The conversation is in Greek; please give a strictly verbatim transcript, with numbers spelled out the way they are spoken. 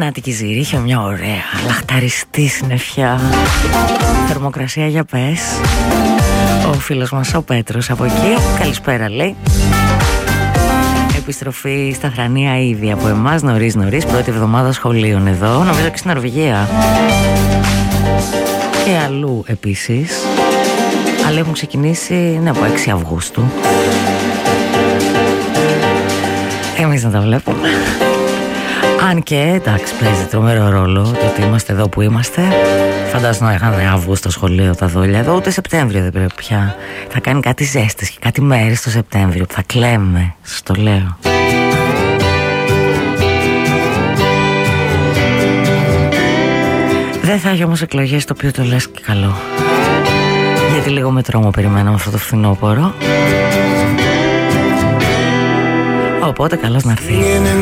Αττική Ζηρίχη, μια ωραία λαχταριστή συννεφιά. Θερμοκρασία για πες. Ο φίλος μας ο Πέτρος από εκεί. Καλησπέρα λέει. Επιστροφή στα Θρανία ήδη από εμάς νωρίς νωρίς. Πρώτη εβδομάδα σχολείων εδώ. Νομίζω και στην Νορβηγία και αλλού επίσης. Αλλά έχουν ξεκινήσει ναι, από έξι Αυγούστου. Εμείς να τα βλέπουμε. Αν και εντάξει παίζει τρομερό ρόλο το ότι είμαστε εδώ που είμαστε. Φαντάζομαι να είχαν Αύγουστο σχολείο τα δόλια εδώ. Ούτε Σεπτέμβριο δεν πρέπει πια. Θα κάνει κάτι ζέστες και κάτι μέρες το Σεπτέμβριο που θα κλαίμε. Σας το λέω. Δεν θα έχει όμως εκλογές, το οποίο το λες και καλό. Γιατί λίγο με τρόμο περιμέναμε αυτό το φθινόπωρο. Οπότε καλώς να έρθει.